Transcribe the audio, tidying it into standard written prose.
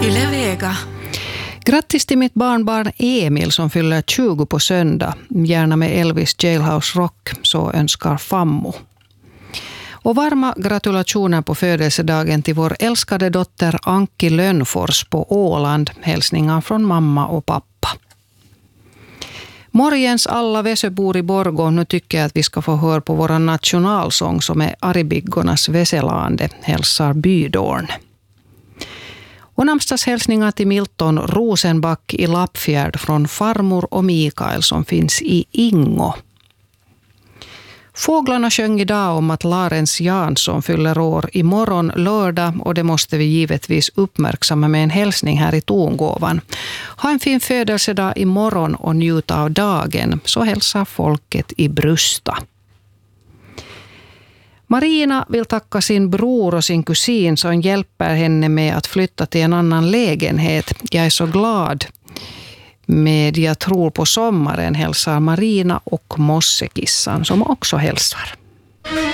Yle Vega. Grattis till mitt barnbarn Emil som fyller 20 på söndag. Gärna med Elvis Jailhouse Rock, så önskar Fammo. Och varma gratulationer på födelsedagen till vår älskade dotter Anki Lönnfors på Åland. Hälsningar från mamma och pappa. Morgens alla Vesöbor i Borgå, nu tycker jag att vi ska få höra på vår nationalsång som är Aribiggornas Veselande, hälsar Bydorn. Och namnsdagshälsningar till Milton Rosenback i Lappfjärd från farmor och Mikael som finns i Ingo. Fåglarna sjöng idag om att Larens Jansson fyller år imorgon lördag, och det måste vi givetvis uppmärksamma med en hälsning här i tongåvan. Ha en fin födelsedag imorgon och njuta av dagen, så hälsar folket i Brusta. Marina vill tacka sin bror och sin kusin som hjälper henne med att flytta till en annan lägenhet. Jag är så glad med Jag tror på sommaren, hälsar Marina och Mossekissan som också hälsar.